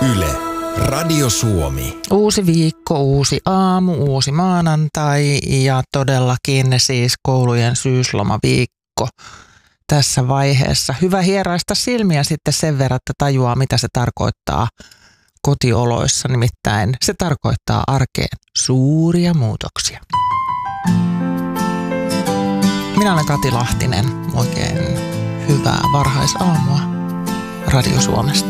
Yle, Radio Suomi. Uusi viikko, uusi aamu, uusi maanantai ja todellakin siis koulujen syyslomaviikko tässä vaiheessa. Hyvä hieraista silmiä sitten sen verran, että tajuaa mitä se tarkoittaa kotioloissa. Nimittäin se tarkoittaa arkeen suuria muutoksia. Minä olen Kati Lahtinen. Oikein hyvää varhaisaamua Radio Suomesta.